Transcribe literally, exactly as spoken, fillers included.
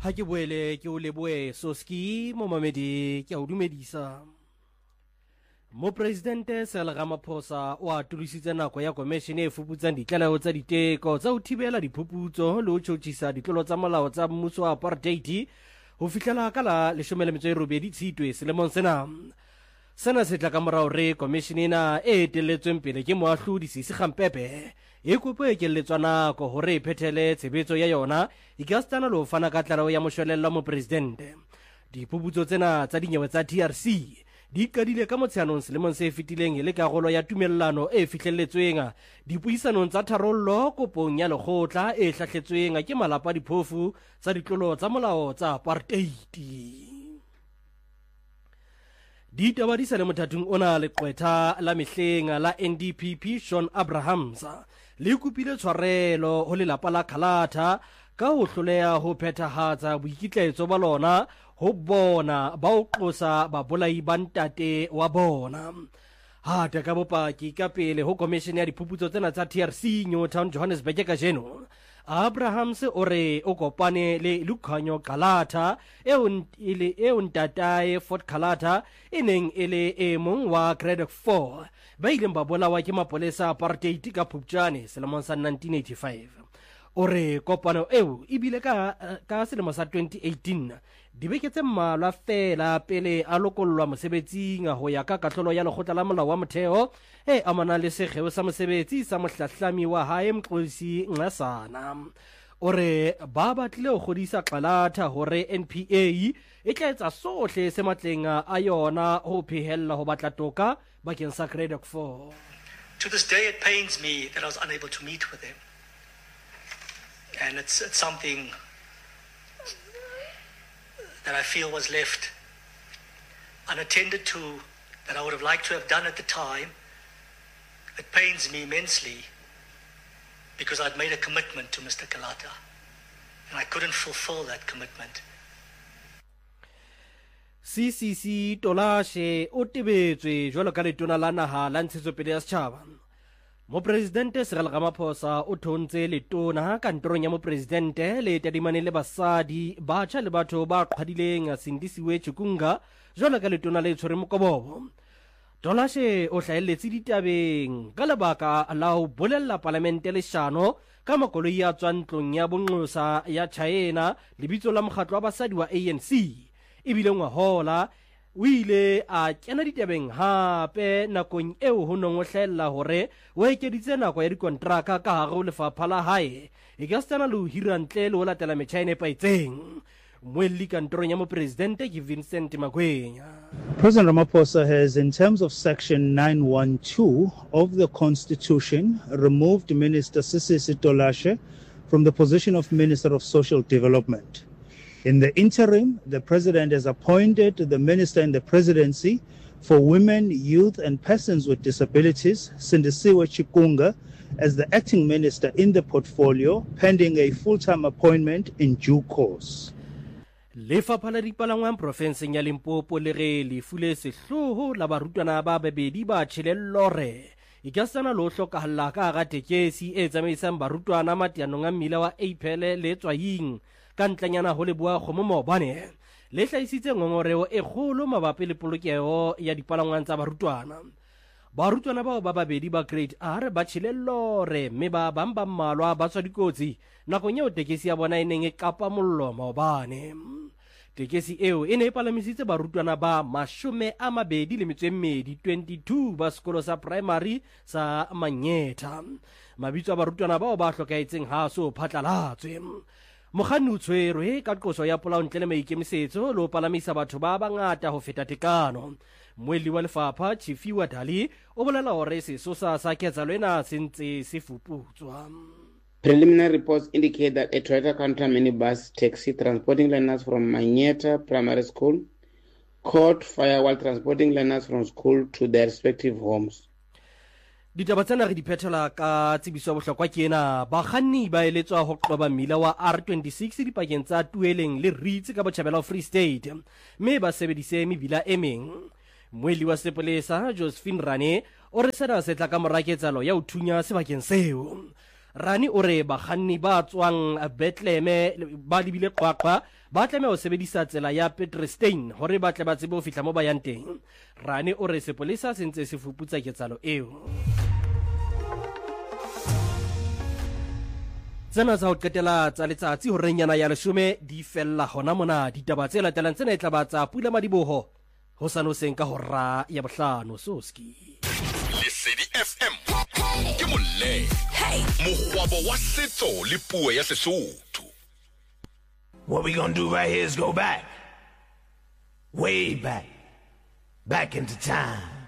ha ke boele ke o leboe Soski mo mamedi ke a o dumedisa. Mopresidente Cyril Ramaphosa o atulisitse nako ya komishene e fuputsang ditlaleho tsa diteko tsa ho thibela diphuputso le ho tjhotjhisa ditlolo tsa molao tsa mmuso wa apartheid ho fihlela ka la leshome le metso e robedi Tshitwe selemong sena. Sena se tla ka morao re komishene ena e etelletsweng pele ke moahlodi Sisi Khampepe e kopo e keletswa nako hore e phethele tshebetso ya yona e ka stana le ho fana ka tlaleho ya moshwelella mopresidente. Diphuputso tsena tsa dinyewe tsa T R C di qadile ka Motsheanong selemong se fetileng e le karolo ya tumellano e fihlelletsweng dipuisanong tsa tharollo kopong ya lekgotla e hlahletsweng ke malapa diphofu tsa ditlolo tsa molao tsa apartheid. Ditaba di sa le mothatung ona leqwetha la mehleng la N D P P Shaun Abrahams le kupile tshwarelo ho lelapa la Khalatha ka ho hloleha ho phethahatsa boikitlaetso ba lona ho bona ba o qosa babolai ba ntate wa bona. Hata ka bopaki ka pele ho komishene ya diphuputso tsena tsa T R C Newtown Johannesburg ka jeno, Abrahams o re o kopane le Lukhanyo Khalatha eo ile eo ntatae Fort Khalatha e neng e le e mong wa grade four ba ileng ba bolawa ke mapolesa apartheid ka Phupjane selemong sa nineteen eighty-five. O re kopano eo e bile ka ka selemo sa twenty eighteen dibeke tse mmalwa fela pele a lokollwa mosebetsing ho ya ka katlolo ya lekgotla la molao wa motheo e amana le sekgeo sa mosebetsi sa mohlahlami wa hae Mxolisi Nxasana. O re ba batlile ho kgodisa Khalatha hore N P A e tla etsa sohle se matleng a yona ho phehella ho batla toka bakeng sa grade four. To this day it pains me that I was unable to meet with him. And it's, it's something that I feel was left unattended to, that I would have liked to have done at the time. It pains me immensely because I'd made a commitment to Mister Khalatha and I couldn't fulfill that commitment. C C C Tolashe o tebetswe jwalo ka letona la naha la ntshetsopele ya setjhaba. Mopresidente Cyril Ramaphosa o thontse letona kantorong ya mopresidente le tadimane le basadi batjha le batho ba qhwadileng Sindisiwe Chikunga jwalo ka letona le tshwere mokobobo. Tolashe o hlaheletse ditabeng ka lebaka la ho bolella parlamente leshano ka makoloi ya tswang ntlong ya bonqosa ya China lebitso la mokgatlo wa basadi wa A N C ebile ngwahola o ile a kena ditabeng hape nakong eo ho nong o hlahella hore o ekeditse nako ya dikontraka ka hare ho lefapha la hae e ka stana le ho hira ntle le ho latela metjha e nepaitseng. Moelli kantorong ya mopresidente ke Vincent Magwenya. President Ramaphosa has, in terms of Section nine one two of the Constitution, removed Minister Sisisi Tolashe from the position of Minister of Social Development. In the interim, the President has appointed the Minister in the Presidency for Women, Youth and Persons with Disabilities, Sindisiwe Chikunga, as the acting minister in the portfolio, pending a full-time appointment in due course. Lefapha la dipalangwang profenseng ya Limpopo le re le fule sehloho la barutwana ba babedi ba tjhelellore e ka sana lo hlokahalla ka ga tekesi e tsamaisang barutwana mateanong a mmila wa April le tswaying ka ntlanyana ho leboa kgomo maobane le hlahisitse ngongoreo e kgolo mabapi le polokeho ya dipalangwang tsa barutwana. Barutwana bao ba babedi ba grade R ba tjhelellore mme ba bang ba mmalwa ba tswa dikotsi nakong eo tekesi ya bona e neng e kapa mollo maobane. Tekesi eo e ne e palamisitse barutwana ba mashome a mabedi le metso e mmedi twenty-two ba sekolo sa primary sa Manyetha. Mabitso a barutwana bao ba hlokahetseng ha so phatlalatswe. Mokganni o tshwerwe ka qoso ya polao ntle le maikemisetso le ho palamisa batho ba bangata ho feta tekano. Moelli wa lefapha Chifiwa Dali o bolela hore sesosa sa ketsahalo ena se ntse se fuputswa. Preliminary reports indicate that a Toyota Contra minibus taxi transporting learners from Manyetha Primary School caught fire while transporting learners from school to their respective homes. Ditaba tsena re di phethela ka tsebiso ya bohlokwa ke ena bakganni ba eletswa ho qoba mmila wa R twenty-six dipakeng tsa Tueleng le Reeds ka botjhabela wa Free State mme ba sebedise mebila e meng. Moelli wa sepolesa Josephine Rane o re sena se tla ka mora ketsahalo ya ho thunya sebakeng seo. Rani o re bakganni ba tswang Bethlehem ba lebile qwaqwa ba tlameha ho sebedisa tsela ya Petrestein hore ba tle ba tsebe ho fihla mo ba yang teng. Rani o re sepolesa se ntse se fuputsa ketsalo eo. Tsena tsa ho qetela tsa letsatsi ho renyana ya leshome di fella hona mona. Ditaba tse latelang tsena e tla ba tsa Pula Madiboho ho sanoseng ka hora ya bohlano. Soski Lesedi F M ke molle mogwabo wa setso le puo ya Sesotho. What we gonna do right here is go back, way back, back into time.